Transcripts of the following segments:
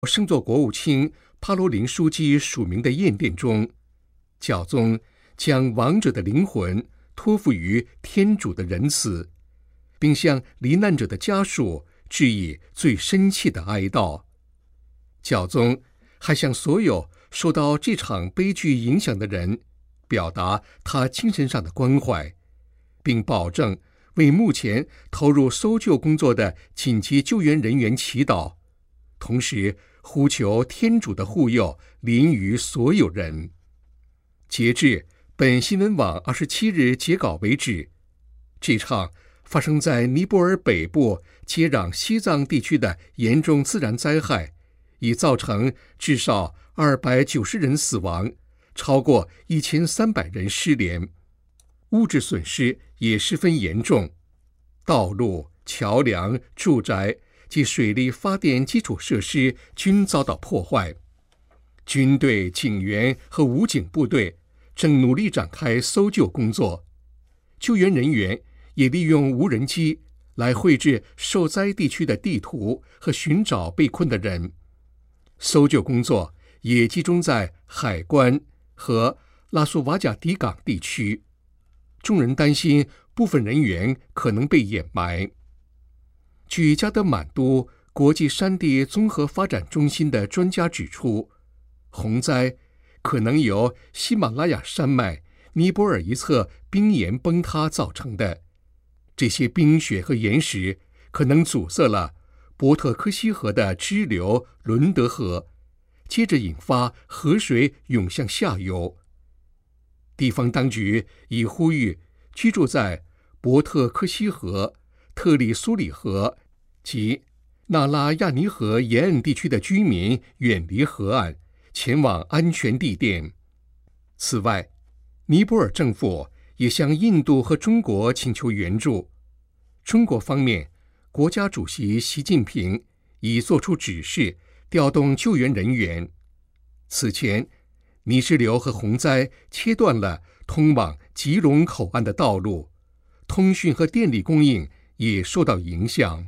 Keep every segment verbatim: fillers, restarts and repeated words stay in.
圣座国务卿帕罗林书记署名的唁电中，教宗将亡者的灵魂托付于天主的仁慈，并向罹难者的家属致以最深切的哀悼。教宗还向所有受到这场悲剧影响的人表达他精神上的关怀，并保证为目前投入搜救工作的紧急救援人员祈祷，同时呼求天主的护佑临于所有人。截至本新闻网二十七日截稿为止，这场发生在尼泊尔北部接壤西藏地区的严重自然灾害已造成至少二百九十人死亡，超过一千三百人失联，物质损失也十分严重，道路、桥梁、住宅及水力发电基础设施均遭到破坏。军队、警员和武警部队正努力展开搜救工作，救援人员也利用无人机来绘制受灾地区的地图和寻找被困的人。搜救工作也集中在海关和拉苏瓦贾迪港地区，众人担心部分人员可能被掩埋。据加德满都国际山地综合发展中心的专家指出，洪灾可能由喜马拉雅山脉尼泊尔一侧冰岩崩塌造成的。这些冰雪和岩石可能阻塞了伯特科西河的支流伦德河，接着引发河水涌向下游。地方当局已呼吁居住在伯特科西河、特里苏里河及纳拉亚尼河沿岸地区的居民远离河岸，前往安全地点。此外，尼泊尔政府也向印度和中国请求援助。中国方面，国家主席习近平已作出指示，调动救援人员。此前，泥石流和洪灾切断了通往吉隆口岸的道路，通讯和电力供应也受到影响。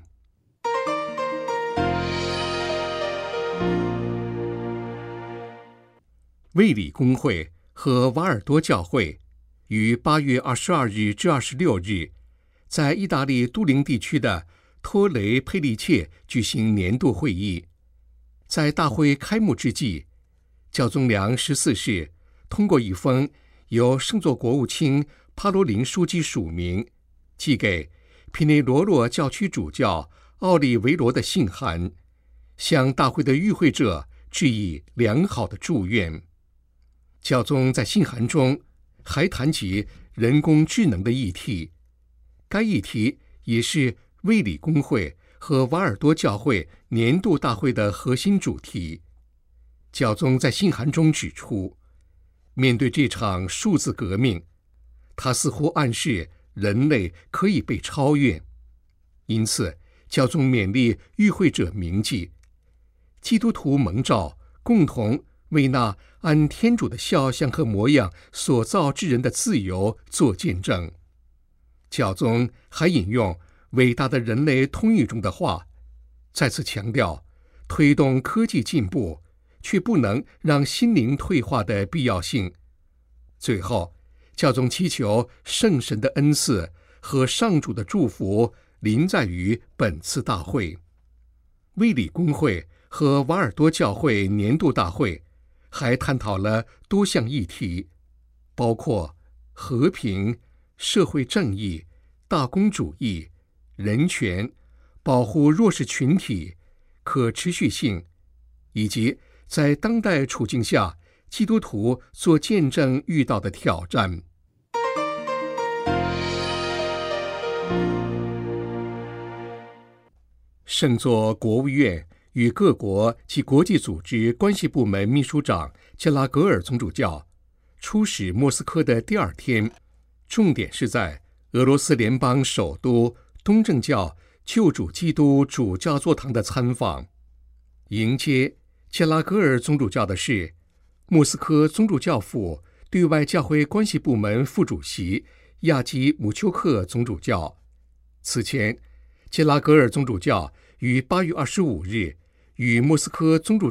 卫理公会和瓦尔多教会于八月二十二日至二十六日，在意大利都灵地区的托雷佩利切举行年度会议。在大会开幕之际，教宗良十四世通过一封由圣座国务卿帕罗林书记署名，寄给皮内罗洛教区主教奥利维罗的信函，向大会的与会者致以良好的祝愿。教宗在信函中还谈及人工智能的议题，该议题也是卫理公会和瓦尔多教会年度大会的核心主题。教宗在信函中指出，面对这场数字革命，他似乎暗示人类可以被超越。因此，教宗勉励与会者铭记，基督徒蒙召共同为那按天主的肖像和模样所造之人的自由做见证。教宗还引用伟大的人类通谕中的话，再次强调推动科技进步却不能让心灵退化的必要性。最后，教宗祈求圣神的恩赐和上主的祝福临在于本次大会。卫理公会和瓦尔多教会年度大会还探讨了多项议题，包括和平、社会正义、大公主义、人权、保护弱势群体、可持续性，以及在当代处境下基督徒做见证遇到的挑战。圣座国务院与各国及国际组织关系部门秘书长加拉格尔总主教出使莫斯科的第二天，重点是在俄罗斯联邦首都东正教救主基督主教座堂的参访。迎接加拉格尔总主教的是莫斯科宗主教府对外教会关系部门副主席亚基姆丘克总主教。此前，加拉格尔总主教于八月二十五日与莫斯科宗主